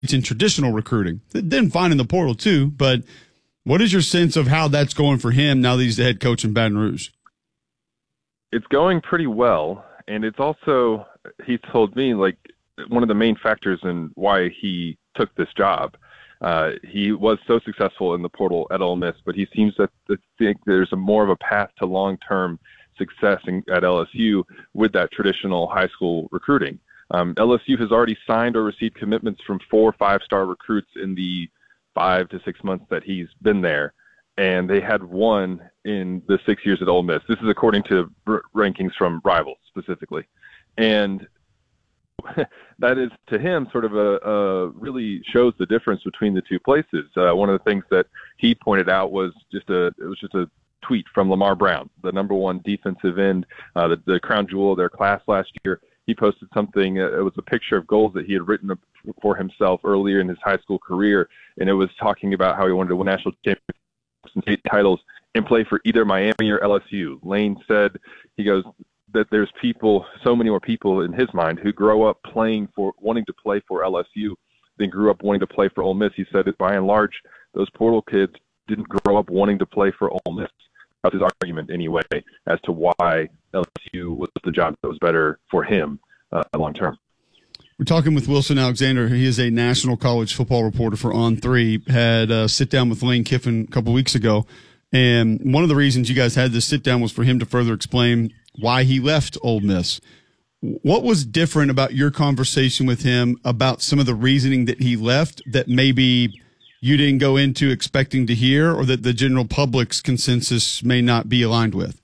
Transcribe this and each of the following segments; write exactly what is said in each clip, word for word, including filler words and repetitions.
in traditional recruiting. It did fine in the portal too, but what is your sense of how that's going for him now that he's the head coach in Baton Rouge? It's going pretty well, and it's also, he told me, like, one of the main factors in why he took this job. Uh, he was so successful in the portal at Ole Miss, but he seems to, to think there's a more of a path to long-term success in, at L S U with that traditional high school recruiting. Um, L S U has already signed or received commitments from four five-star recruits in the five to six months that he's been there, and they had one in the six years at Ole Miss. This is according to r- rankings from Rivals specifically. And that is, to him, sort of a, a really shows the difference between the two places. Uh, one of the things that he pointed out was just a it was just a tweet from Lamar Brown, the number one defensive end, uh, the, the crown jewel of their class last year. He posted something. Uh, it was a picture of goals that he had written for himself earlier in his high school career, and it was talking about how he wanted to win national championships and state titles and play for either Miami or L S U. Lane said, he goes, that there's people, so many more people in his mind who grow up playing for, wanting to play for L S U than grew up wanting to play for Ole Miss. He said that by and large, those portal kids didn't grow up wanting to play for Ole Miss. That's his argument anyway, as to why L S U was the job that was better for him uh, long term. We're talking with Wilson Alexander. He is a national college football reporter for On three. Had a sit down with Lane Kiffin a couple weeks ago. And one of the reasons you guys had this sit down was for him to further explain why he left Ole Miss. What was different about your conversation with him about some of the reasoning that he left that maybe you didn't go into expecting to hear, or that the general public's consensus may not be aligned with?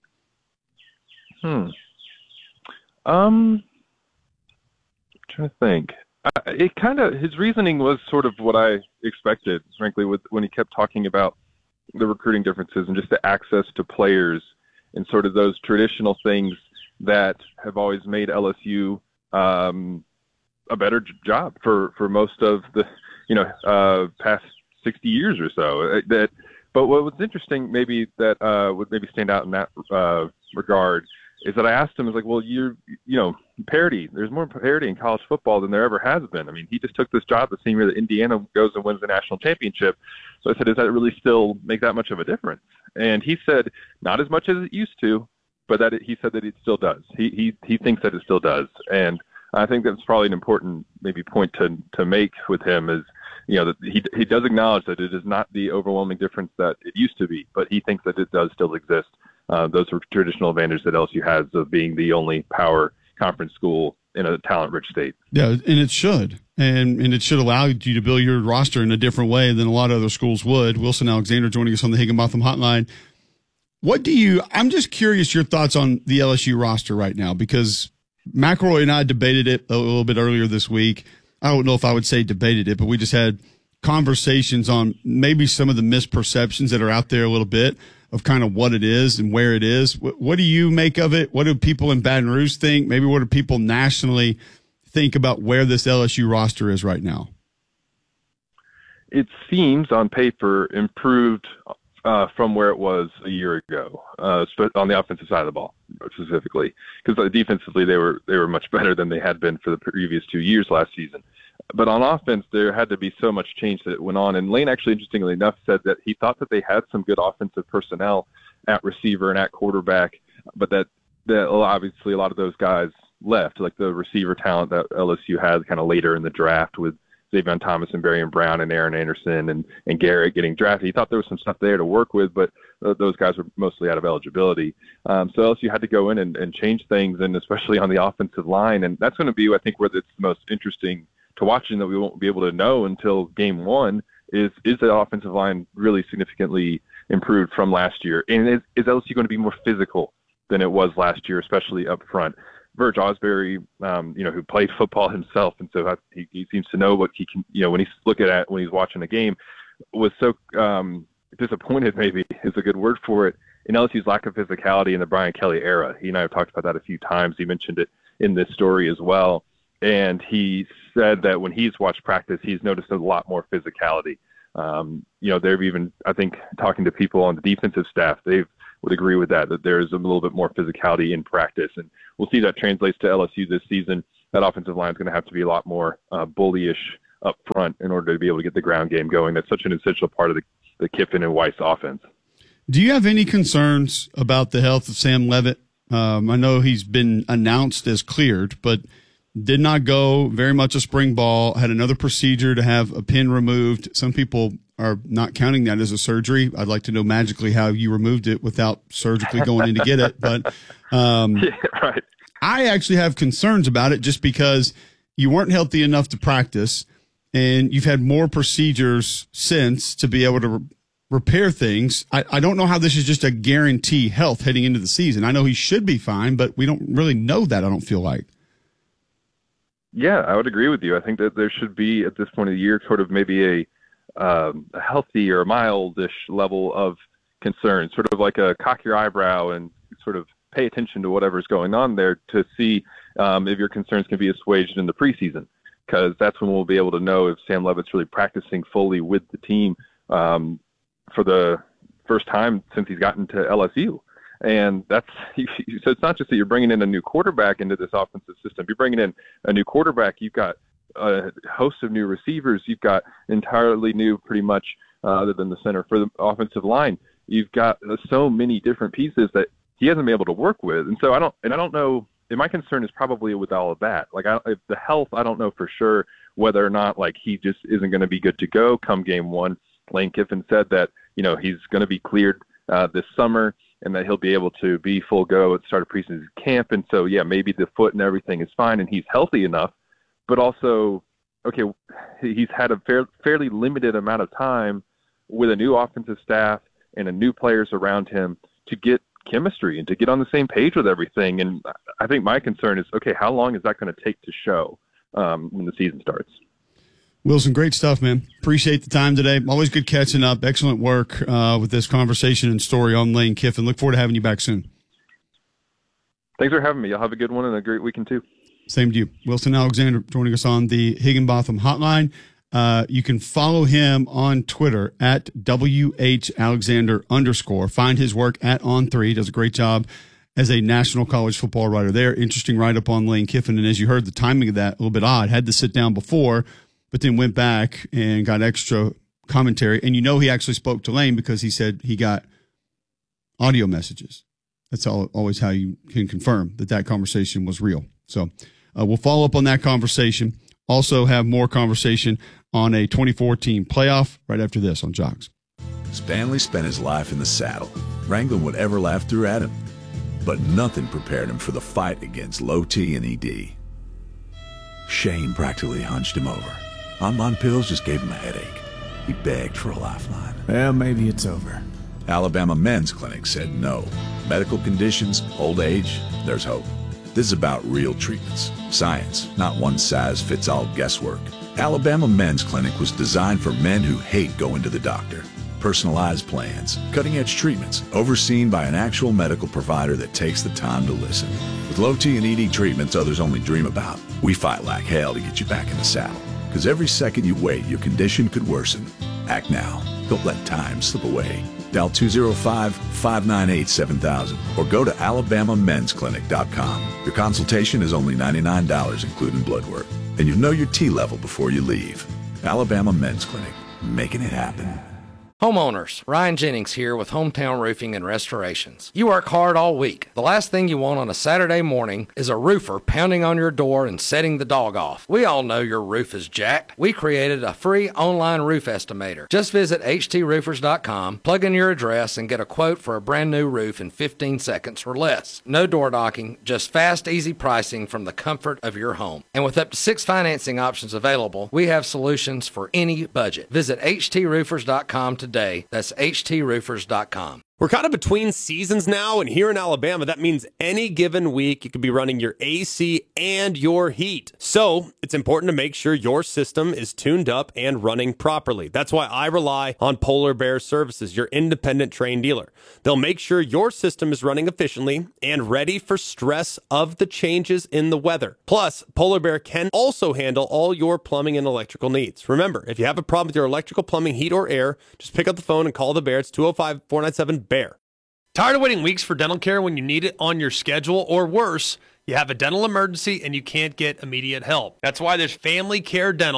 Hmm. Um, I'm trying to think. Uh, it kind of, his reasoning was sort of what I expected, frankly, with when he kept talking about the recruiting differences and just the access to players and sort of those traditional things that have always made L S U um, a better j- job for, for most of the, you know, uh, past sixty years or so. That, but what was interesting, maybe that uh, would maybe stand out in that uh, regard, is that I asked him, I was like, well, you're, you know, parity. There's more parity in college football than there ever has been. I mean, he just took this job the same year that Indiana goes and wins the national championship. So I said, does that really still make that much of a difference? And he said, not as much as it used to, but that it, he said that it still does. He, he, he thinks that it still does. And I think that's probably an important maybe point to, to make with him is, you know, that he, he does acknowledge that it is not the overwhelming difference that it used to be, but he thinks that it does still exist. Uh, those are traditional advantages that L S U has of being the only power conference school in a talent-rich state. Yeah, and it should. And and it should allow you to build your roster in a different way than a lot of other schools would. Wilson Alexander joining us on the Higginbotham Hotline. What do you – I'm just curious your thoughts on the L S U roster right now, because McElroy and I debated it a little bit earlier this week. I don't know if I would say debated it, but we just had conversations on maybe some of the misperceptions that are out there a little bit of kind of what it is and where it is. What, what do you make of it? What do people in Baton Rouge think? Maybe what do people nationally think about where this L S U roster is right now? It seems on paper improved uh, from where it was a year ago, uh, on the offensive side of the ball specifically, because defensively they were they were much better than they had been for the previous two years last season. But on offense, there had to be so much change that went on. And Lane, actually, interestingly enough, said that he thought that they had some good offensive personnel at receiver and at quarterback, but that, that obviously a lot of those guys left, like the receiver talent that L S U had kind of later in the draft with Xavier Thomas and Barian Brown and Aaron Anderson and, and Garrett getting drafted. He thought there was some stuff there to work with, but uh, those guys were mostly out of eligibility. Um, so L S U had to go in and, and change things, and especially on the offensive line. And that's going to be, I think, where it's the most interesting to watching that we won't be able to know until game one is, is the offensive line really significantly improved from last year? And is, is L S U going to be more physical than it was last year, especially up front? Verge Osbury, um, you know, who played football himself, and so he, he seems to know what he can, you know, when he's looking at, when he's watching a game, was so um, disappointed, maybe is a good word for it, in L S U's lack of physicality in the Brian Kelly era. He and I have talked about that a few times. He mentioned it in this story as well. And he said that when he's watched practice, he's noticed a lot more physicality. Um, you know, they've even, I think, talking to people on the defensive staff, they would agree with that, that there's a little bit more physicality in practice. And we'll see that translates to L S U this season. That offensive line is going to have to be a lot more uh, bullyish up front in order to be able to get the ground game going. That's such an essential part of the, the Kiffin and Weiss offense. Do you have any concerns about the health of Sam Leavitt? Um, I know he's been announced as cleared, but did not go very much a spring ball, had another procedure to have a pin removed. Some people are not counting that as a surgery. I'd like to know magically how you removed it without surgically going in to get it. But um, yeah, right. I actually have concerns about it just because you weren't healthy enough to practice, and you've had more procedures since to be able to re- repair things. I, I don't know how this is just a guarantee health heading into the season. I know he should be fine, but we don't really know that, I don't feel like. Yeah, I would agree with you. I think that there should be, at this point of the year, sort of maybe a, um, a healthy or mildish level of concern, sort of like a cock your eyebrow and sort of pay attention to whatever's going on there to see um, if your concerns can be assuaged in the preseason, because that's when we'll be able to know if Sam Leavitt's really practicing fully with the team um, for the first time since he's gotten to L S U. And that's so it's not just that you're bringing in a new quarterback into this offensive system. You're bringing in a new quarterback. You've got a host of new receivers. You've got entirely new, pretty much, uh, other than the center for the offensive line. You've got uh, so many different pieces that he hasn't been able to work with. And so I don't, and I don't know. And my concern is probably with all of that. Like, I, if the health, I don't know for sure whether or not like he just isn't going to be good to go come game one. Lane Kiffin said that you know he's going to be cleared uh, this summer, and that he'll be able to be full go at the start of preseason camp. And so, yeah, maybe the foot and everything is fine and he's healthy enough, but also, okay, he's had a fair, fairly limited amount of time with a new offensive staff and a new players around him to get chemistry and to get on the same page with everything. And I think my concern is, okay, how long is that going to take to show um, when the season starts? Wilson, great stuff, man. Appreciate the time today. Always good catching up. Excellent work uh, with this conversation and story on Lane Kiffin. Look forward to having you back soon. Thanks for having me. Y'all have a good one and a great weekend, too. Same to you. Wilson Alexander joining us on the Higginbotham Hotline. Uh, you can follow him on Twitter at W H Alexander underscore. Find his work at On three. He does a great job as a national college football writer there. Interesting write-up on Lane Kiffin. And as you heard, the timing of that, a little bit odd. Had to sit down before, but then went back and got extra commentary. And you know he actually spoke to Lane because he said he got audio messages. That's all, always how you can confirm that that conversation was real. So uh, we'll follow up on that conversation. Also have more conversation on a twenty fourteen playoff right after this on Jocks. Spanley spent his life in the saddle, wrangling whatever life threw at him. But nothing prepared him for the fight against low T and E D. Shane practically hunched him over. Bonbon pills just gave him a headache. He begged for a lifeline. Well, maybe it's over. Alabama Men's Clinic said no. Medical conditions, old age, there's hope. This is about real treatments. Science, not one-size-fits-all guesswork. Alabama Men's Clinic was designed for men who hate going to the doctor. Personalized plans, cutting-edge treatments, overseen by an actual medical provider that takes the time to listen. With low T and E D treatments others only dream about, we fight like hell to get you back in the saddle. Because every second you wait, your condition could worsen. Act now. Don't let time slip away. Dial two oh five, five nine eight, seven thousand or go to alabama men's clinic dot com. Your consultation is only ninety-nine dollars, including blood work. And you know your T level before you leave. Alabama Men's Clinic, making it happen. Homeowners, Ryan Jennings here with Hometown Roofing and Restorations. You work hard all week. The last thing you want on a Saturday morning is a roofer pounding on your door and setting the dog off. We all know your roof is jacked. We created a free online roof estimator. Just visit h t roofers dot com, plug in your address, and get a quote for a brand new roof in fifteen seconds or less. No door knocking, just fast, easy pricing from the comfort of your home. And with up to six financing options available, we have solutions for any budget. Visit h t roofers dot com today. That's h t roofers dot com. We're kind of between seasons now, and here in Alabama, that means any given week you could be running your A C and your heat. So it's important to make sure your system is tuned up and running properly. That's why I rely on Polar Bear Services, your independent Trane dealer. They'll make sure your system is running efficiently and ready for stress of the changes in the weather. Plus, Polar Bear can also handle all your plumbing and electrical needs. Remember, if you have a problem with your electrical, plumbing, heat, or air, just pick up the phone and call the Bear. It's two oh five, four nine seven, B E A R. Tired of waiting weeks for dental care when you need it on your schedule, or worse, you have a dental emergency and you can't get immediate help? That's why there's Family Care Dental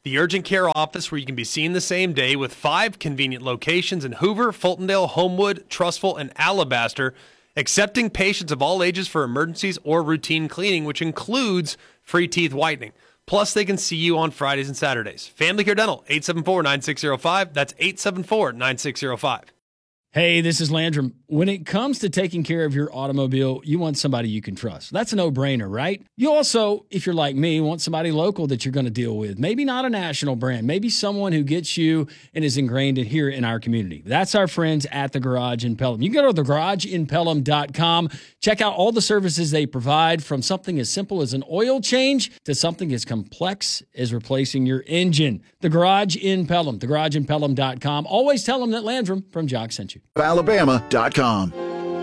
the urgent care office where you can be seen the same day with five convenient locations in Hoover, Fultondale, Homewood, Trustful, and Alabaster, accepting patients of all ages for emergencies or routine cleaning, which includes free teeth whitening. Plus, they can see you on Fridays and Saturdays. Family Care Dental, eight seven four, nine six zero five. That's eight seven four, nine six zero five. Hey, this is Landrum. When it comes to taking care of your automobile, you want somebody you can trust. That's a no-brainer, right? You also, if you're like me, want somebody local that you're going to deal with. Maybe not a national brand. Maybe someone who gets you and is ingrained in here in our community. That's our friends at The Garage in Pelham. You can go to the garage in pelham dot com. Check out all the services they provide, from something as simple as an oil change to something as complex as replacing your engine. The Garage in Pelham. the garage in pelham dot com. Always tell them that Landrum from Jock sent you. alabama dot com. All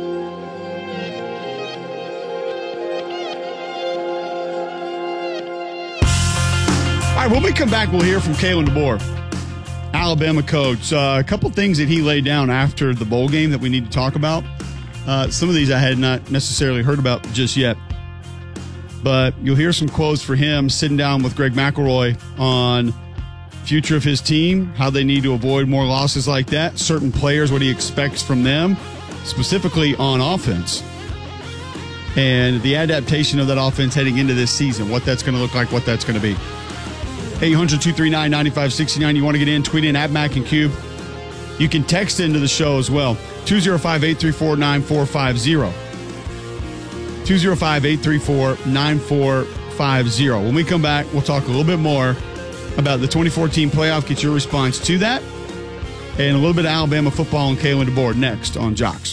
right, when we come back, we'll hear from Kalen DeBoer, Alabama coach. Uh, a couple things that he laid down after the bowl game that we need to talk about. Uh, some of these I had not necessarily heard about just yet. But you'll hear some quotes for him sitting down with Greg McElroy on future of his team, how they need to avoid more losses like that, certain players, what he expects from them, specifically on offense, and the adaptation of that offense heading into this season, what that's going to look like, what that's going to be. eight hundred, two three nine, nine five six nine. You want to get in, tweet in at Mac and Cube. You can text into the show as well. two oh five, eight three four, nine four five zero. two oh five, eight three four, nine four five zero. When we come back, we'll talk a little bit more about the twenty fourteen playoff, get your response to that, and a little bit of Alabama football and Kalen DeBoer next on Jocks.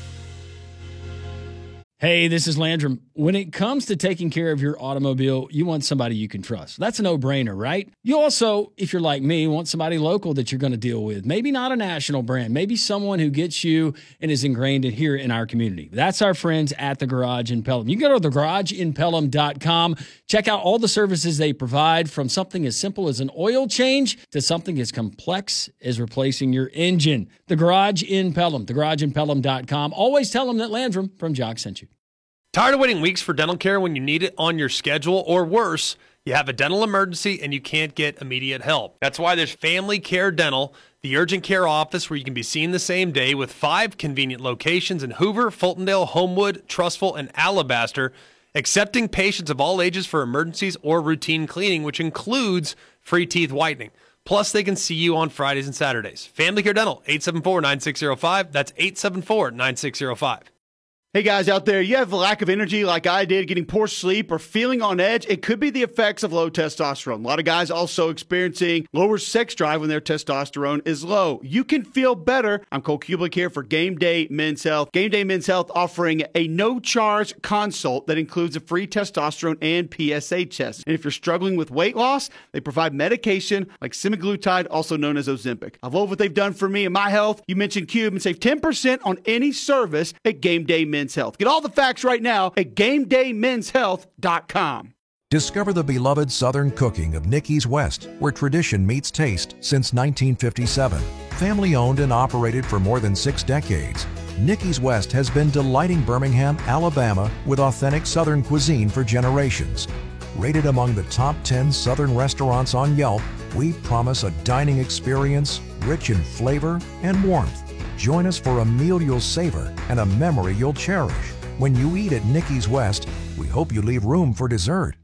Hey, this is Landrum. When it comes to taking care of your automobile, you want somebody you can trust. That's a no-brainer, right? You also, if you're like me, want somebody local that you're going to deal with. Maybe not a national brand. Maybe someone who gets you and is ingrained in here in our community. That's our friends at The Garage in Pelham. You can go to the garage in pelham dot com. Check out all the services they provide, from something as simple as an oil change to something as complex as replacing your engine. The Garage in Pelham. the garage in pelham dot com. Always tell them that Landrum from Jock sent you. Tired of waiting weeks for dental care when you need it on your schedule, or worse, you have a dental emergency and you can't get immediate help? That's why there's Family Care Dental, the urgent care office where you can be seen the same day with five convenient locations in Hoover, Fultondale, Homewood, Trustful, and Alabaster, accepting patients of all ages for emergencies or routine cleaning, which includes free teeth whitening. Plus, they can see you on Fridays and Saturdays. Family Care Dental, eight seven four, nine six zero five. That's eight seven four, nine six zero five. Hey guys out there, you have a lack of energy like I did, getting poor sleep or feeling on edge? It could be the effects of low testosterone. A lot of guys also experiencing lower sex drive when their testosterone is low. You can feel better. I'm Cole Kublik here for Game Day Men's Health. Game Day Men's Health offering a no-charge consult that includes a free testosterone and P S A test. And if you're struggling with weight loss, they provide medication like semaglutide, also known as Ozempic. I love what they've done for me and my health. You mentioned Cube and save ten percent on any service at Game Day Men's Health. Get all the facts right now at game day men's health dot com. Discover the beloved Southern cooking of Nicky's West, where tradition meets taste since nineteen fifty-seven. Family owned and operated for more than six decades, Nicky's West has been delighting Birmingham, Alabama with authentic Southern cuisine for generations. Rated among the top ten Southern restaurants on Yelp, we promise a dining experience rich in flavor and warmth. Join us for a meal you'll savor and a memory you'll cherish. When you eat at Nicky's West, we hope you leave room for dessert.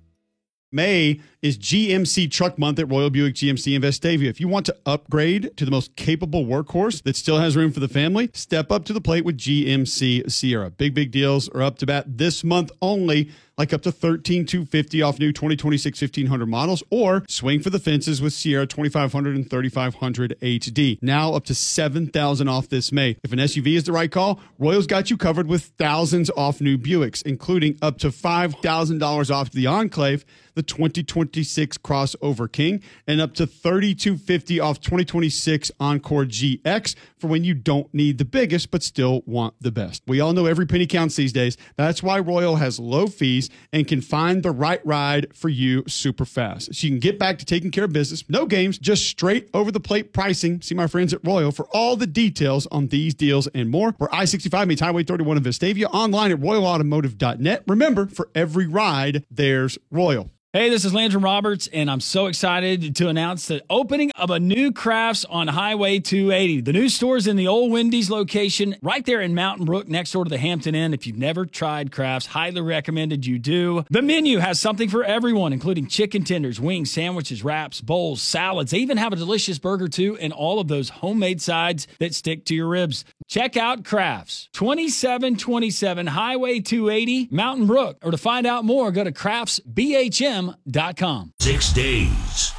May is G M C Truck Month at Royal Buick G M C in Vestavia. If you want to upgrade to the most capable workhorse that still has room for the family, step up to the plate with G M C Sierra. Big, big deals are up to bat this month only, like up to thirteen thousand two hundred fifty dollars off new twenty twenty-six fifteen hundred models, or swing for the fences with Sierra twenty-five hundred and thirty-five hundred H D. Now up to seven thousand dollars off this May. If an S U V is the right call, Royal's got you covered with thousands off new Buicks, including up to five thousand dollars off the Enclave, the twenty twenty-six Crossover King, and up to thirty-two fifty off twenty twenty-six Encore G X for when you don't need the biggest but still want the best. We all know every penny counts these days. That's why Royal has low fees and can find the right ride for you super fast. So you can get back to taking care of business. No games, just straight over the plate pricing. See my friends at Royal for all the details on these deals and more. Where I sixty-five meets Highway thirty-one in Vestavia, online at royal automotive dot net. Remember, for every ride, there's Royal. Hey, this is Landrum Roberts, and I'm so excited to announce the opening of a new Crafts on Highway two eighty. The new store is in the old Wendy's location right there in Mountain Brook next door to the Hampton Inn. If you've never tried Crafts, highly recommended you do. The menu has something for everyone, including chicken tenders, wings, sandwiches, wraps, bowls, salads. They even have a delicious burger, too, and all of those homemade sides that stick to your ribs. Check out Crafts, twenty-seven twenty-seven Highway two eighty, Mountain Brook. Or to find out more, go to crafts b h m dot com. Six days.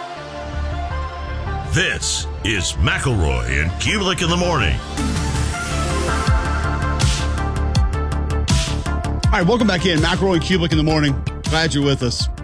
This is McElroy and Kubelik in the morning. All right, welcome back in. McElroy and Kubelik in the morning. Glad you're with us.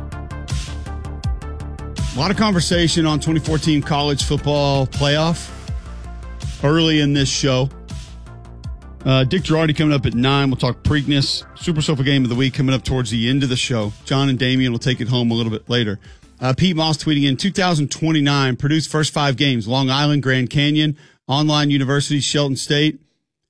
A lot of conversation on twenty fourteen college football playoff early in this show. Uh, Dick Girardi coming up at nine. We'll talk Preakness. Super Sofa Game of the Week coming up towards the end of the show. John and Damian will take it home a little bit later. Uh, Pete Moss tweeting in two thousand twenty-nine, Purdue's first five games, Long Island, Grand Canyon, Online University, Shelton State.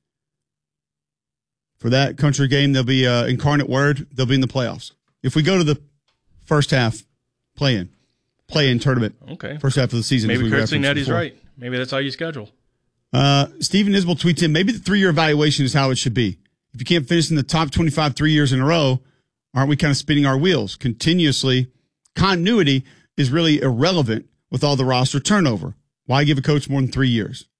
For that country game, they'll be uh, Incarnate Word. They'll be in the playoffs. If we go to the first half play-in, play-in tournament, okay, first half of the season. Maybe Kurt Cignetti's right. Maybe that's how you schedule. Uh, Stephen Isbell tweets in, maybe the three-year evaluation is how it should be. If you can't finish in the top twenty-five three years in a row, aren't we kind of spinning our wheels continuously? Continuity is really irrelevant with all the roster turnover. Why give a coach more than three years?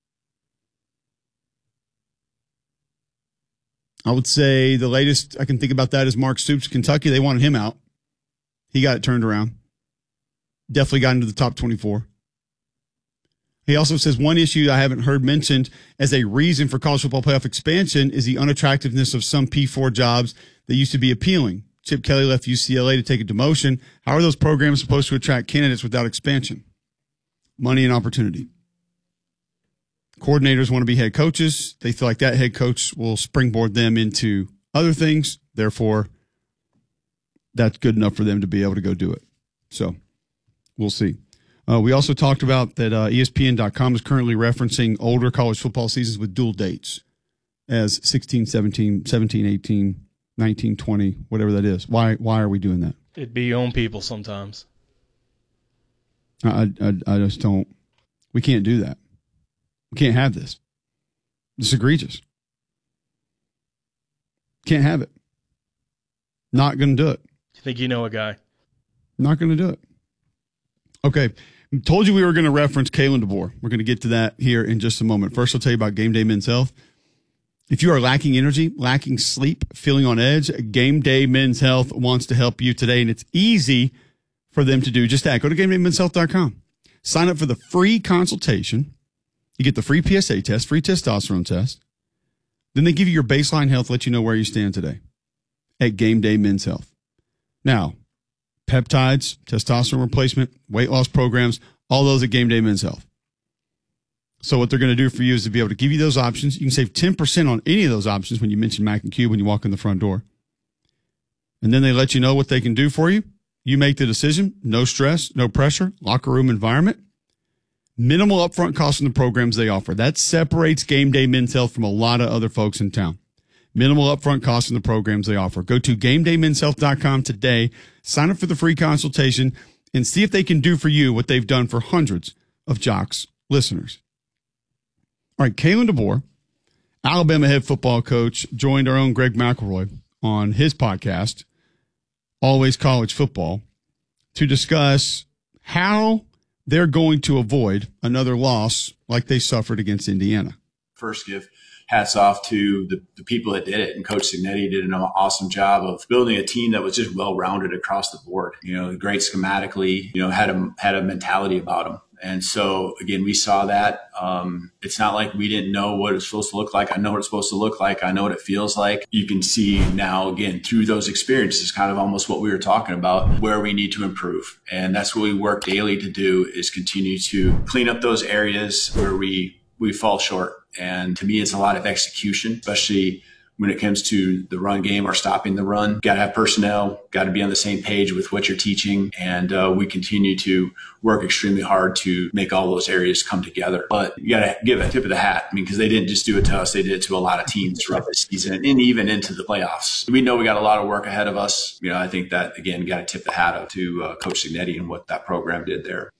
I would say the latest I can think about that is Mark Stoops, Kentucky. They wanted him out. He got it turned around. Definitely got into the top twenty-four. He also says one issue I haven't heard mentioned as a reason for college football playoff expansion is the unattractiveness of some P four jobs that used to be appealing. Chip Kelly left U C L A to take a demotion. How are those programs supposed to attract candidates without expansion? Money and opportunity. Coordinators want to be head coaches. They feel like that head coach will springboard them into other things. Therefore, that's good enough for them to be able to go do it. So we'll see. Uh, we also talked about that uh, E S P N dot com is currently referencing older college football seasons with dual dates as sixteen, seventeen, seventeen, eighteen, nineteen, twenty, whatever that is. Why Why are we doing that? It'd be your own people sometimes. I, I, I just don't. We can't do that. We can't have this. It's egregious. Can't have it. Not going to do it. You think you know a guy? Not going to do it. Okay. Told you we were going to reference Kalen DeBoer. We're going to get to that here in just a moment. First, I'll tell you about Game Day Men's Health. If you are lacking energy, lacking sleep, feeling on edge, Game Day Men's Health wants to help you today, and it's easy for them to do just that. Go to game day men's health dot com. Sign up for the free consultation. You get the free P S A test, free testosterone test. Then they give you your baseline health, let you know where you stand today at Game Day Men's Health. Now, peptides, testosterone replacement, weight loss programs, all those at Game Day Men's Health. So what they're going to do for you is to be able to give you those options. You can save ten percent on any of those options when you mention Mac and Cube when you walk in the front door. And then they let you know what they can do for you. You make the decision. No stress, no pressure, locker room environment. Minimal upfront costs in the programs they offer. That separates Game Day Men's Health from a lot of other folks in town. Minimal upfront costs in the programs they offer. Go to game day men's health dot com today, sign up for the free consultation, and see if they can do for you what they've done for hundreds of Jocks listeners. All right, Kalen DeBoer, Alabama head football coach, joined our own Greg McElroy on his podcast, Always College Football, to discuss how they're going to avoid another loss like they suffered against Indiana. First, give hats off to the, the people that did it. And Coach Cignetti did an awesome job of building a team that was just well-rounded across the board. You know, great schematically, you know, had a, had a mentality about them. And so, again, we saw that. Um, it's not like we didn't know what it's supposed to look like. I know what it's supposed to look like. I know what it feels like. You can see now, again, through those experiences, kind of almost what we were talking about, where we need to improve. And that's what we work daily to do, is continue to clean up those areas where we, we fall short. And to me, it's a lot of execution, especially when it comes to the run game or stopping the run. Got to have personnel, got to be on the same page with what you're teaching. And uh, we continue to work extremely hard to make all those areas come together. But you got to give a tip of the hat. I mean, because they didn't just do it to us. They did it to a lot of teams throughout the season and even into the playoffs. We know we got a lot of work ahead of us. You know, I think that, again, got to tip the hat up to uh, Coach Cignetti and what that program did there.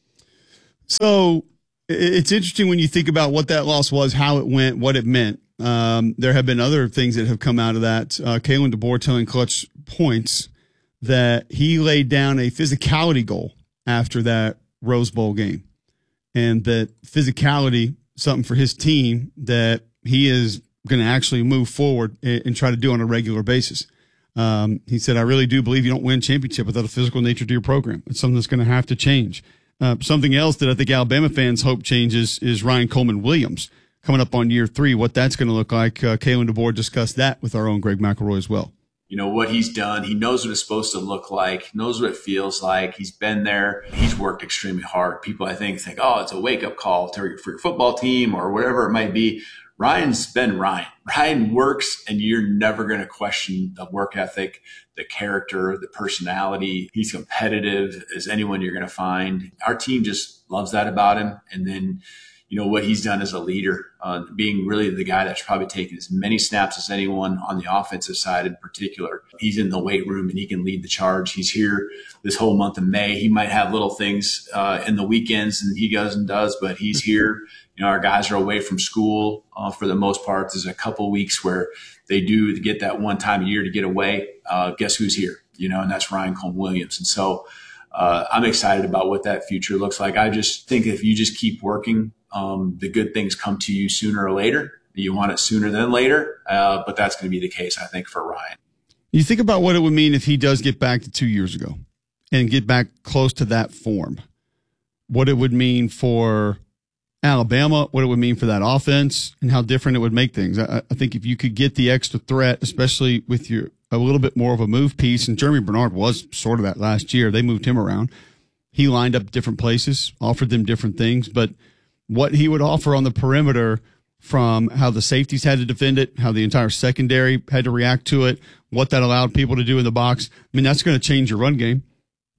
So it's interesting when you think about what that loss was, how it went, what it meant. Um, there have been other things that have come out of that. Uh, Kalen DeBoer telling Clutch Points that he laid down a physicality goal after that Rose Bowl game, and that physicality, something for his team that he is going to actually move forward and, and try to do on a regular basis. Um, he said, I really do believe you don't win championship without a physical nature to your program. It's something that's going to have to change. Uh, something else that I think Alabama fans hope changes is Ryan Coleman Williams coming up on year three, what that's going to look like. Uh, Kalen DeBoer discussed that with our own Greg McElroy as well. You know, what he's done, he knows what it's supposed to look like, knows what it feels like. He's been there. He's worked extremely hard. People, I think, think, oh, it's a wake-up call for your, for your football team or whatever it might be. Ryan's been Ryan. Ryan works, and you're never going to question the work ethic, the character, the personality. He's competitive as anyone you're going to find. Our team just loves that about him. And then, you know, what he's done as a leader, uh, being really the guy that's probably taken as many snaps as anyone on the offensive side in particular. He's in the weight room and he can lead the charge. He's here this whole month of May. He might have little things uh, in the weekends and he goes and does, but he's here. You know, our guys are away from school uh, for the most part. There's a couple weeks where they do get that one time a year to get away. Uh, guess who's here? You know, and that's Ryan Coleman Williams. And so uh, I'm excited about what that future looks like. I just think if you just keep working, Um, the good things come to you sooner or later. You want it sooner than later, uh, but that's going to be the case, I think, for Ryan. You think about what it would mean if he does get back to two years ago and get back close to that form, what it would mean for Alabama, what it would mean for that offense, and how different it would make things. I, I think if you could get the extra threat, especially with your a little bit more of a move piece, and Jeremy Bernard was sort of that last year. They moved him around. He lined up different places, offered them different things, but what he would offer on the perimeter from how the safeties had to defend it, how the entire secondary had to react to it, what that allowed people to do in the box. I mean, that's going to change your run game.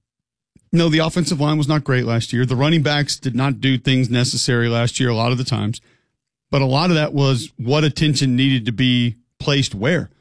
No, the offensive line was not great last year. The running backs did not do things necessary last year a lot of the times. But a lot of that was what attention needed to be placed where.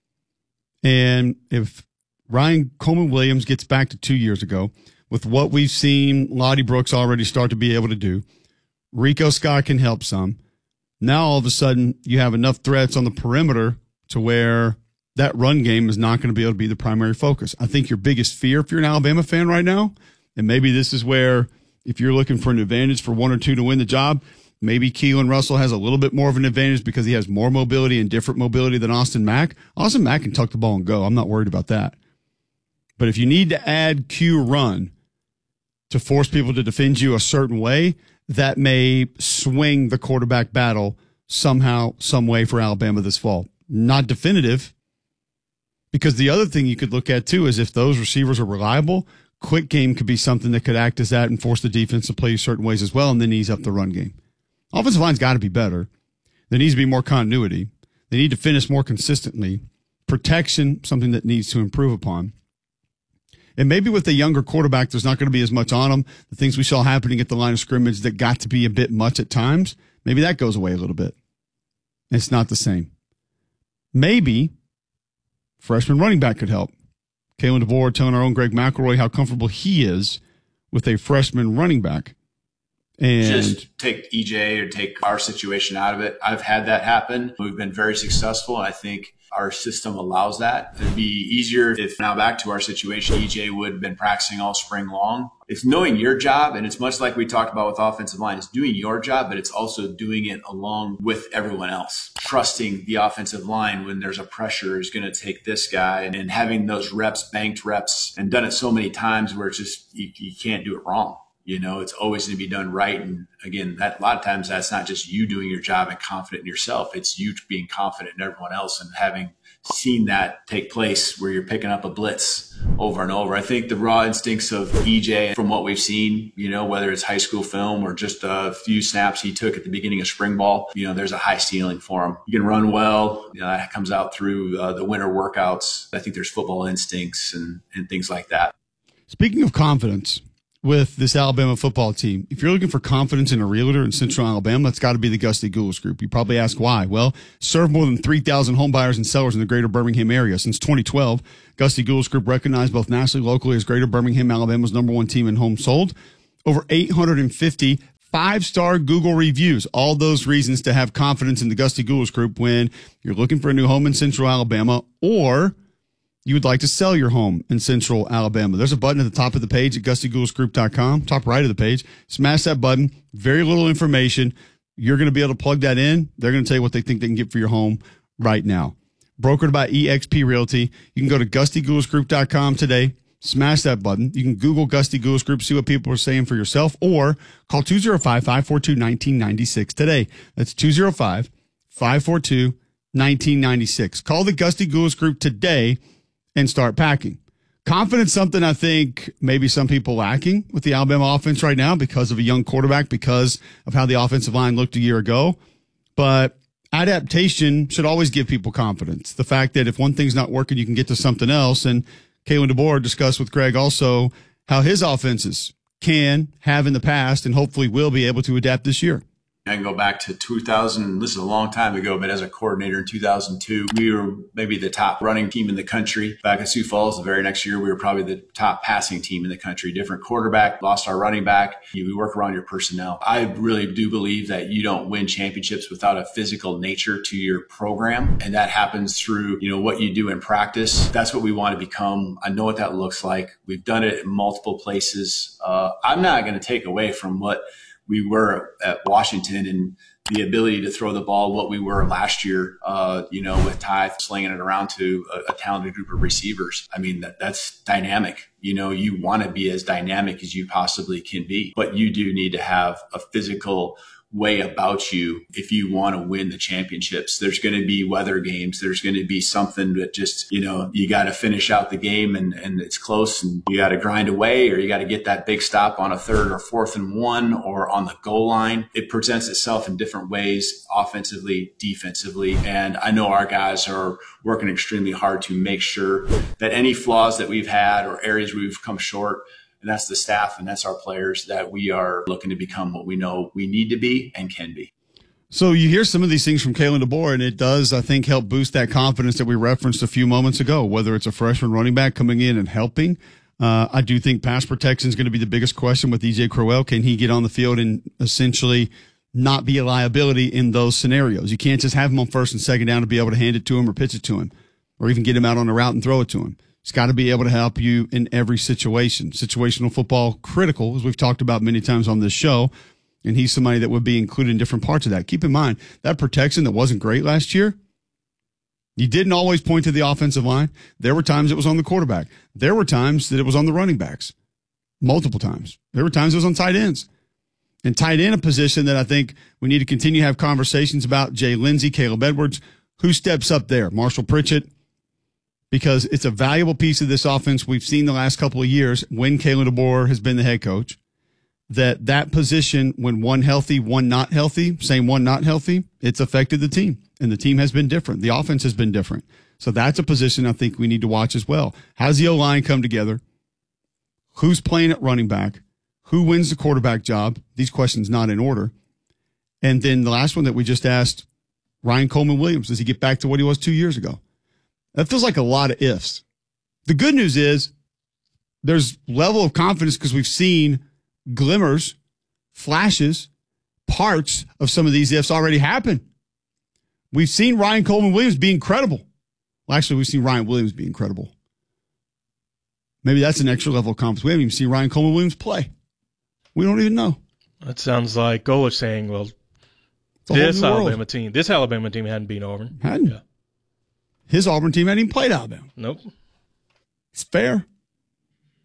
And if Ryan Coleman Williams gets back to two years ago with what we've seen Lottie Brooks already start to be able to do, Rico Scott can help some. Now, all of a sudden, you have enough threats on the perimeter to where that run game is not going to be able to be the primary focus. I think your biggest fear if you're an Alabama fan right now, and maybe this is where if you're looking for an advantage for one or two to win the job, maybe Keelan Russell has a little bit more of an advantage because he has more mobility and different mobility than Austin Mack. Austin Mack can tuck the ball and go. I'm not worried about that. But if you need to add Q run to force people to defend you a certain way, that may swing the quarterback battle somehow, some way for Alabama this fall. Not definitive, because the other thing you could look at too is if those receivers are reliable, quick game could be something that could act as that and force the defense to play certain ways as well and then ease up the run game. Offensive line's got to be better. There needs to be more continuity. They need to finish more consistently. Protection, something that needs to improve upon. And maybe with a younger quarterback, there's not going to be as much on him. The things we saw happening at the line of scrimmage that got to be a bit much at times, maybe that goes away a little bit. It's not the same. Maybe freshman running back could help. Kalen DeBoer telling our own Greg McElroy how comfortable he is with a freshman running back. And just take E J or take our situation out of it. I've had that happen. We've been very successful. I think our system allows that. It'd be easier if now back to our situation, E J would have been practicing all spring long. It's knowing your job, and it's much like we talked about with offensive line. It's doing your job, but it's also doing it along with everyone else. Trusting the offensive line when there's a pressure is going to take this guy, and, and having those reps, banked reps, and done it so many times where it's just you, you can't do it wrong. You know, it's always going to be done right. And again, that a lot of times that's not just you doing your job and confident in yourself. It's you being confident in everyone else and having seen that take place where you're picking up a blitz over and over. I think the raw instincts of E J, from what we've seen, you know, whether it's high school film or just a few snaps he took at the beginning of spring ball, you know, there's a high ceiling for him. You can run well. You know, that comes out through uh, the winter workouts. I think there's football instincts and, and things like that. Speaking of confidence, with this Alabama football team, if you're looking for confidence in a realtor in Central Alabama, it's got to be the Gusty Goulas Group. You probably ask why. Well, served more than three thousand home buyers and sellers in the greater Birmingham area. Since twenty twelve, Gusty Goulas Group recognized both nationally and locally as greater Birmingham, Alabama's number one team in homes sold. Over eight hundred fifty five-star Google reviews. All those reasons to have confidence in the Gusty Goulas Group when you're looking for a new home in Central Alabama, or you would like to sell your home in Central Alabama. There's a button at the top of the page at gusty goulas group dot com, top right of the page. Smash that button. Very little information. You're going to be able to plug that in. They're going to tell you what they think they can get for your home right now. Brokered by E X P Realty. You can go to gusty goulas group dot com today. Smash that button. You can Google Gusty Goulas Group, see what people are saying for yourself, or call two oh five, five four two, one nine nine six today. That's two oh five, five four two, one nine nine six. Call the Gusty Goulas Group today and start packing. Confidence, something I think maybe some people lacking with the Alabama offense right now because of a young quarterback, because of how the offensive line looked a year ago. But adaptation should always give people confidence. The fact that if one thing's not working, you can get to something else. And Kalen DeBoer discussed with Greg also how his offenses can, have in the past, and hopefully will be able to adapt this year. I can go back to two thousand. This is a long time ago, but as a coordinator in two thousand two, we were maybe the top running team in the country. Back at Sioux Falls, the very next year, we were probably the top passing team in the country. Different quarterback, lost our running back. We work around your personnel. I really do believe that you don't win championships without a physical nature to your program. And that happens through, you know, what you do in practice. That's what we want to become. I know what that looks like. We've done it in multiple places. Uh, I'm not going to take away from what we were at Washington and the ability to throw the ball, what we were last year, uh, you know, with Ty slinging it around to a, a talented group of receivers. I mean, that, that's dynamic. You know, you want to be as dynamic as you possibly can be, but you do need to have a physical way about you if you want to win the championships. There's going to be weather games. There's going to be something that just, you know, you got to finish out the game and, and it's close and you got to grind away, or you got to get that big stop on a third or fourth and one or on the goal line. It presents itself in different ways, offensively, defensively. And I know our guys are working extremely hard to make sure that any flaws that we've had or areas where we've come short, and that's the staff and that's our players, that we are looking to become what we know we need to be and can be. So you hear some of these things from Kalen DeBoer, and it does, I think, help boost that confidence that we referenced a few moments ago, whether it's a freshman running back coming in and helping. Uh, I do think pass protection is going to be the biggest question with E J Crowell. Can he get on the field and essentially not be a liability in those scenarios? You can't just have him on first and second down to be able to hand it to him or pitch it to him or even get him out on a route and throw it to him. It's got to be able to help you in every situation. Situational football, critical, as we've talked about many times on this show, and he's somebody that would be included in different parts of that. Keep in mind, that protection that wasn't great last year, you didn't always point to the offensive line. There were times it was on the quarterback. There were times that it was on the running backs, multiple times. There were times it was on tight ends. And tight end, a position that I think we need to continue to have conversations about. Jay Lindsey, Caleb Edwards, who steps up there? Marshall Pritchett. Because it's a valuable piece of this offense. We've seen the last couple of years when Kalen DeBoer has been the head coach, that that position, when one healthy, one not healthy, same one not healthy, it's affected the team. And the team has been different. The offense has been different. So that's a position I think we need to watch as well. How does the O-line come together? Who's playing at running back? Who wins the quarterback job? These questions not in order. And then the last one that we just asked, Ryan Coleman Williams, does he get back to what he was two years ago? That feels like a lot of ifs. The good news is there's level of confidence because we've seen glimmers, flashes, parts of some of these ifs already happen. We've seen Ryan Coleman Williams be incredible. Well, actually, we've seen Ryan Williams be incredible. Maybe that's an extra level of confidence. We haven't even seen Ryan Coleman Williams play. We don't even know. That sounds like Golich saying, well, this Alabama team, this Alabama team hadn't beaten Auburn. Hadn't. Yeah. His Auburn team hadn't even played Alabama. Nope. It's fair.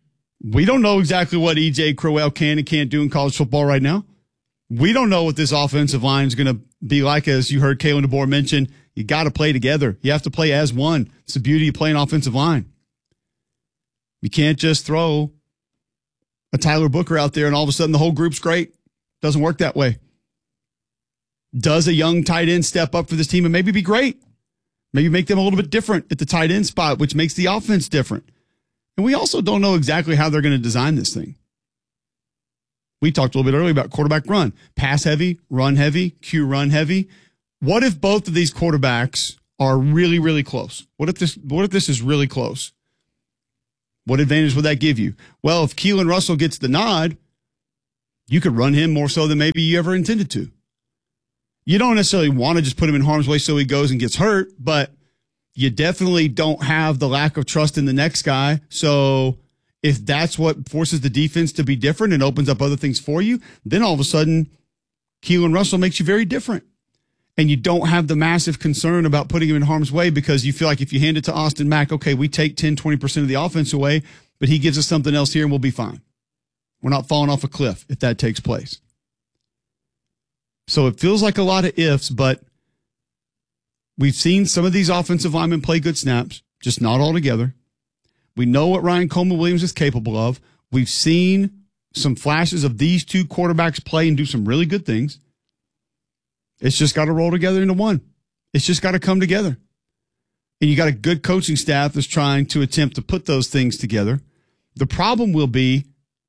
We don't know exactly what E J Crowell can and can't do in college football right now. We don't know what this offensive line is going to be like. As you heard Kalen DeBoer mention, you got to play together. You have to play as one. It's the beauty of playing offensive line. You can't just throw a Tyler Booker out there and all of a sudden the whole group's great. Doesn't work that way. Does a young tight end step up for this team and maybe be great? Maybe make them a little bit different at the tight end spot, which makes the offense different. And we also don't know exactly how they're going to design this thing. We talked a little bit earlier about quarterback run. Pass heavy, run heavy, Q run heavy. What if both of these quarterbacks are really, really close? What if this, what if this is really close? What advantage would that give you? Well, if Keelan Russell gets the nod, you could run him more so than maybe you ever intended to. You don't necessarily want to just put him in harm's way so he goes and gets hurt, but you definitely don't have the lack of trust in the next guy. So if that's what forces the defense to be different and opens up other things for you, then all of a sudden, Keelan Russell makes you very different. And you don't have the massive concern about putting him in harm's way because you feel like if you hand it to Austin Mack, okay, we take ten, twenty percent of the offense away, but he gives us something else here and we'll be fine. We're not falling off a cliff if that takes place. So it feels like a lot of ifs, but we've seen some of these offensive linemen play good snaps, just not all together. We know what Ryan Coleman Williams is capable of. We've seen some flashes of these two quarterbacks play and do some really good things. It's just got to roll together into one. It's just got to come together. And you got a good coaching staff that's trying to attempt to put those things together. The problem will be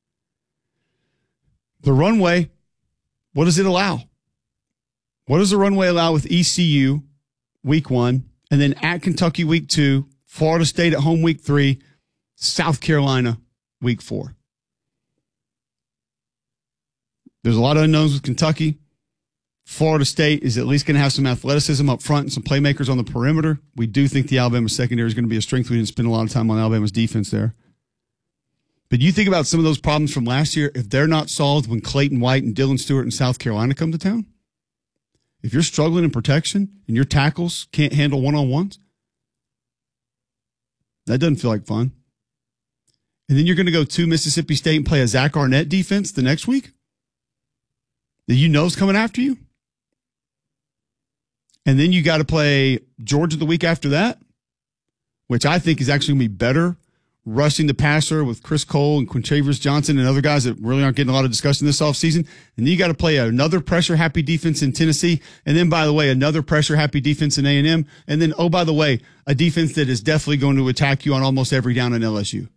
the runway. What does it allow? What does the runway allow with E C U week one, and then at Kentucky week two, Florida State at home week three, South Carolina week four? There's a lot of unknowns with Kentucky. Florida State is at least going to have some athleticism up front and some playmakers on the perimeter. We do think the Alabama secondary is going to be a strength. We didn't spend a lot of time on Alabama's defense there. But you think about some of those problems from last year, if they're not solved when Clayton White and Dylan Stewart in South Carolina come to town, if you're struggling in protection and your tackles can't handle one-on-ones, that doesn't feel like fun. And then you're going to go to Mississippi State and play a Zach Arnett defense the next week that you know is coming after you. And then you got to play Georgia the week after that, which I think is actually going to be better rushing the passer with Chris Cole and Quintravious Johnson and other guys that really aren't getting a lot of discussion this offseason. And then you got to play another pressure-happy defense in Tennessee. And then, by the way, another pressure-happy defense in A and M. And then, oh, by the way, a defense that is definitely going to attack you on almost every down in L S U.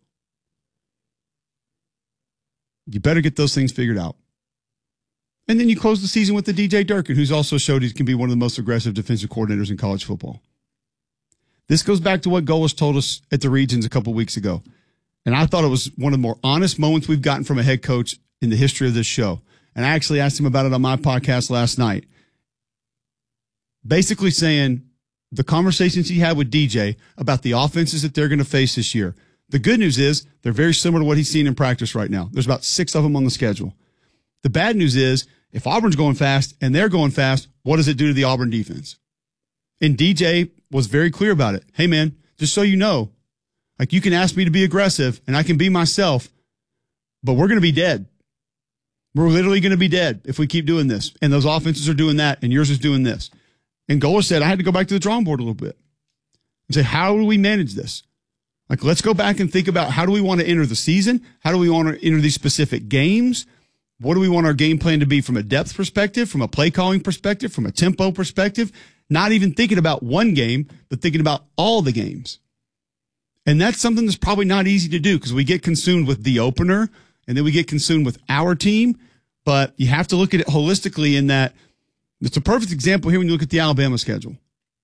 You better get those things figured out. And then you close the season with the D J Durkin, who's also showed he can be one of the most aggressive defensive coordinators in college football. This goes back to what Golis told us at the Regions a couple weeks ago. And I thought it was one of the more honest moments we've gotten from a head coach in the history of this show. And I actually asked him about it on my podcast last night. Basically saying the conversations he had with D J about the offenses that they're going to face this year. The good news is they're very similar to what he's seen in practice right now. There's about six of them on the schedule. The bad news is if Auburn's going fast and they're going fast, what does it do to the Auburn defense? And D J was very clear about it. Hey, man, just so you know, like you can ask me to be aggressive and I can be myself, but we're going to be dead. We're literally going to be dead if we keep doing this. And those offenses are doing that and yours is doing this. And Golis said, I had to go back to the drawing board a little bit and say, how do we manage this? Like, let's go back and think about how do we want to enter the season? How do we want to enter these specific games? What do we want our game plan to be from a depth perspective, from a play calling perspective, from a tempo perspective? Not even thinking about one game, but thinking about all the games. And that's something that's probably not easy to do because we get consumed with the opener and then we get consumed with our team. But you have to look at it holistically in that it's a perfect example here when you look at the Alabama schedule.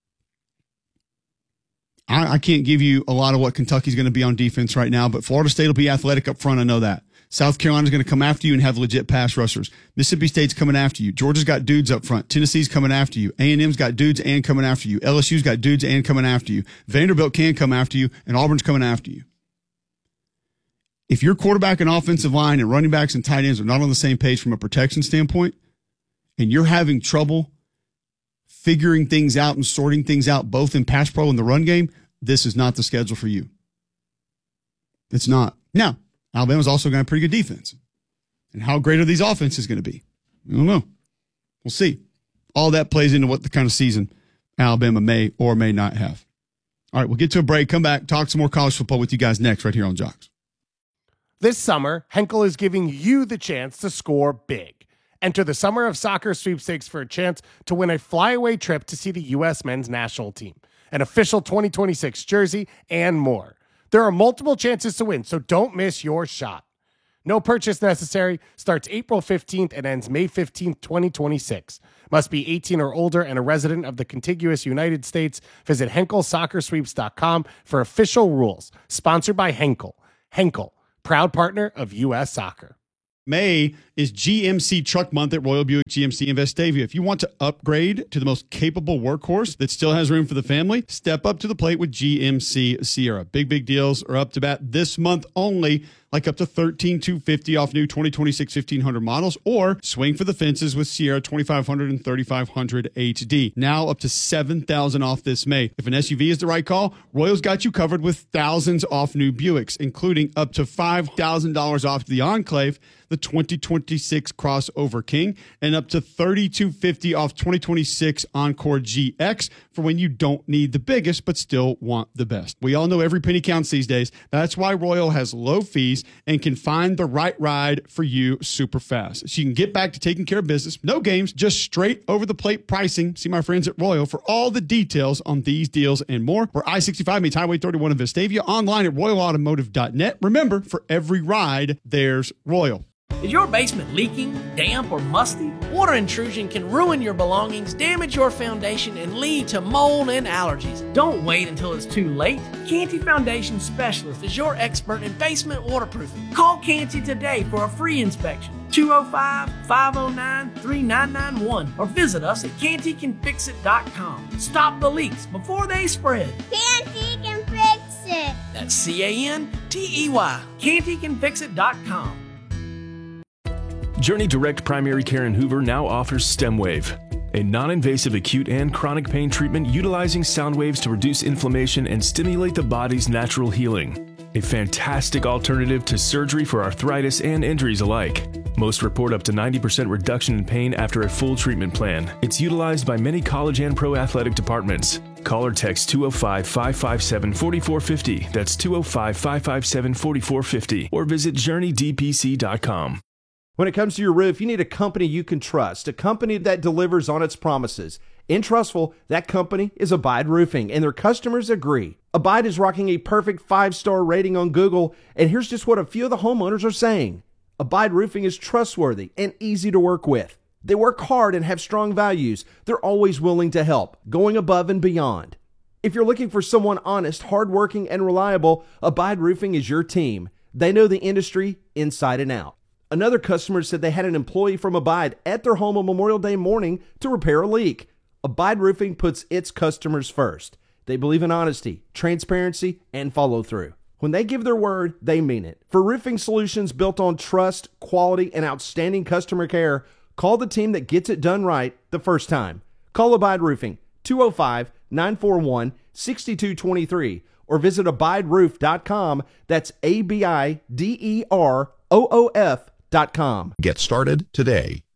I, I can't give you a lot of what Kentucky's going to be on defense right now, but Florida State will be athletic up front. I know that. South Carolina's going to come after you and have legit pass rushers. Mississippi State's coming after you. Georgia's got dudes up front. Tennessee's coming after you. A and M's got dudes and coming after you. L S U's got dudes and coming after you. Vanderbilt can come after you, and Auburn's coming after you. If your quarterback and offensive line and running backs and tight ends are not on the same page from a protection standpoint, and you're having trouble figuring things out and sorting things out both in pass pro and the run game, this is not the schedule for you. It's not. Now, Alabama's also got a pretty good defense. And how great are these offenses going to be? I don't know. We'll see. All that plays into what the kind of season Alabama may or may not have. All right, we'll get to a break, come back, talk some more college football with you guys next right here on Jocks. This summer, Henkel is giving you the chance to score big. Enter the Summer of Soccer sweepstakes for a chance to win a flyaway trip to see the U S men's national team, an official twenty twenty-six jersey, and more. There are multiple chances to win, so don't miss your shot. No purchase necessary. Starts April fifteenth and ends May fifteenth, twenty twenty-six. Must be eighteen or older and a resident of the contiguous United States. Visit Henkel Soccer Sweeps dot com for official rules. Sponsored by Henkel. Henkel, proud partner of U S Soccer. May is G M C Truck Month at Royal Buick G M C in Vestavia. If you want to upgrade to the most capable workhorse that still has room for the family, step up to the plate with G M C Sierra. Big, big deals are up to bat this month only, like up to thirteen thousand two hundred fifty dollars off new twenty twenty-six fifteen hundred models, or swing for the fences with Sierra twenty-five hundred and thirty-five hundred H D. Now up to seven thousand dollars off this May. If an S U V is the right call, Royal's got you covered with thousands off new Buicks, including up to five thousand dollars off the Enclave, the twenty twenty-six Crossover King, and up to thirty-two hundred fifty dollars off twenty twenty-six Encore G X for when you don't need the biggest but still want the best. We all know every penny counts these days. That's why Royal has low fees and can find the right ride for you super fast. So you can get back to taking care of business. No games, just straight over the plate pricing. See my friends at Royal for all the details on these deals and more. We're I sixty-five meets Highway thirty-one in Vestavia, online at royal automotive dot net. Remember, for every ride, there's Royal. Is your basement leaking, damp, or musty? Water intrusion can ruin your belongings, damage your foundation, and lead to mold and allergies. Don't wait until it's too late. Canty Foundation Specialist is your expert in basement waterproofing. Call Canty today for a free inspection. two oh five, five oh nine, three nine nine one or visit us at canty can fix it dot com. Stop the leaks before they spread. Canty can fix it. That's C A N T E Y. canty can fix it dot com. Journey Direct Primary Care in Hoover now offers StemWave, a non-invasive acute and chronic pain treatment utilizing sound waves to reduce inflammation and stimulate the body's natural healing. A fantastic alternative to surgery for arthritis and injuries alike. Most report up to ninety percent reduction in pain after a full treatment plan. It's utilized by many college and pro athletic departments. Call or text two oh five, five five seven, four four five oh. That's two oh five, five five seven, four four five oh. Or visit journey d p c dot com. When it comes to your roof, you need a company you can trust, a company that delivers on its promises. In Trustful, that company is Abide Roofing, and their customers agree. Abide is rocking a perfect five-star rating on Google, and here's just what a few of the homeowners are saying. Abide Roofing is trustworthy and easy to work with. They work hard and have strong values. They're always willing to help, going above and beyond. If you're looking for someone honest, hardworking, and reliable, Abide Roofing is your team. They know the industry inside and out. Another customer said they had an employee from Abide at their home on Memorial Day morning to repair a leak. Abide Roofing puts its customers first. They believe in honesty, transparency, and follow through. When they give their word, they mean it. For roofing solutions built on trust, quality, and outstanding customer care, call the team that gets it done right the first time. Call Abide Roofing, two oh five, nine four one, six two two three, or visit abide roof dot com. That's A B I D E R O O F dot com. Get started today.